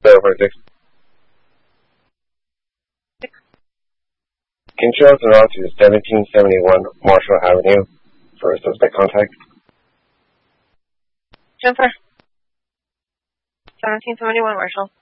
046. Can you show us around to 1771 Marshall Avenue for suspect contact? Transfer. 1771 Marshall.